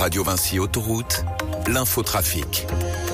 Radio Vinci Autoroute, l'infotrafic.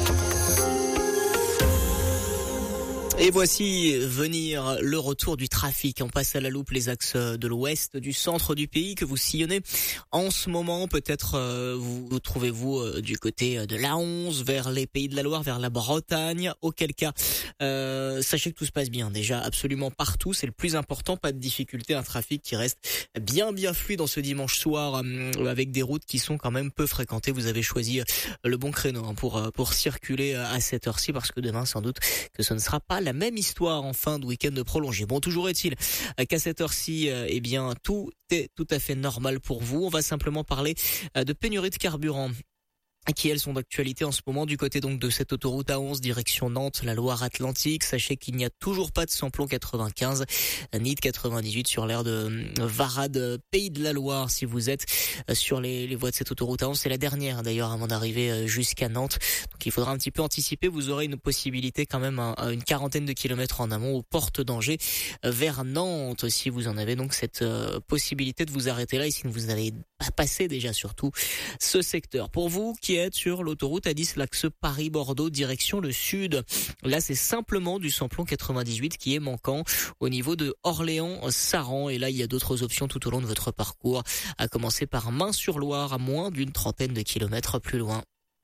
Et voici venir le retour du trafic. On passe à la loupe les axes de l'ouest, du centre du pays que vous sillonnez en ce moment. Peut-être vous trouvez-vous du côté de l'A11, vers les Pays de la Loire, vers la Bretagne. Auquel cas, sachez que tout se passe bien déjà absolument partout. C'est le plus important, pas de difficulté, un trafic qui reste bien fluide en ce dimanche soir avec des routes qui sont quand même peu fréquentées. Vous avez choisi le bon créneau pour circuler à cette heure-ci parce que demain sans doute que ce ne sera pas la même histoire en fin de week-end prolongé. Bon, toujours est-il qu'à cette heure-ci, tout est tout à fait normal pour vous. On va simplement parler de pénurie de carburant qui elles sont d'actualité en ce moment du côté donc de cette autoroute A11 direction Nantes, la Loire-Atlantique. Sachez qu'il n'y a toujours pas de samplon 95 ni de 98 sur l'aire de Varade, Pays de la Loire. Si vous êtes sur les voies de cette autoroute A11, c'est la dernière d'ailleurs avant d'arriver jusqu'à Nantes. Donc il faudra un petit peu anticiper. Vous aurez une possibilité quand même à une quarantaine de kilomètres en amont aux portes d'Angers vers Nantes. Si vous en avez donc cette possibilité de vous arrêter là et si vous n'avez pas passé déjà surtout ce secteur. Pour vous qui êtes sur l'autoroute A10, l'axe Paris-Bordeaux, direction le sud. Là, c'est simplement du samplon 98 qui est manquant au niveau de Orléans-Saran. Et là, il y a d'autres options tout au long de votre parcours, à commencer par Main-sur-Loire, à moins d'une trentaine de kilomètres plus loin.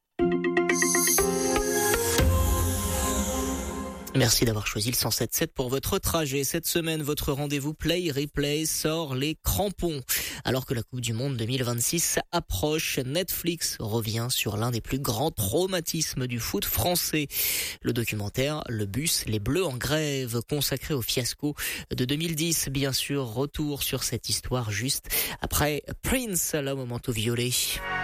Merci d'avoir choisi le 107.7 pour votre trajet. Cette semaine, votre rendez-vous Play Replay sort les crampons. Alors que la Coupe du Monde 2026 approche, Netflix revient sur l'un des plus grands traumatismes du foot français. Le documentaire Le Bus, les Bleus en grève, consacré au fiasco de 2010. Bien sûr, retour sur cette histoire juste après Prince, l'homme au manteau violet.